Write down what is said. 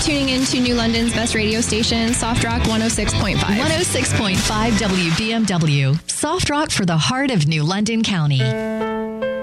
tuning in to New London's best radio station, Soft Rock 106.5. 106.5 WDMW. Soft Rock for the heart of New London County.